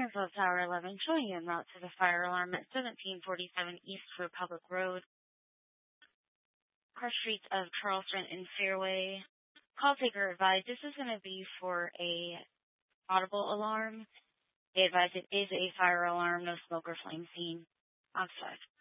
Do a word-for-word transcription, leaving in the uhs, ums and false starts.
Arkansas Tower eleven showing you en route to the fire alarm at seventeen forty-seven East Republic Road, car streets of Charleston and Fairway. Call taker advised this is going to be for a audible alarm. They advise it is a fire alarm, no smoke or flame seen. Outside.